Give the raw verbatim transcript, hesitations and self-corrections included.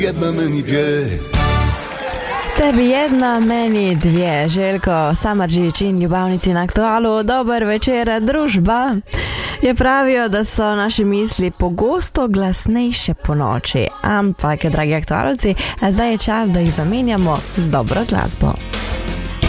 Jedna meni dvije. Tebi jedna, meni dvije. Željko Samardžić in ljubavnici na Aktualu. Dober večer, družba. Je pravijo, da so naše misli pogosto glasnejše po noči. Ampak, dragi aktualci, zdaj je čas, da jih zamenjamo z dobro glasbo.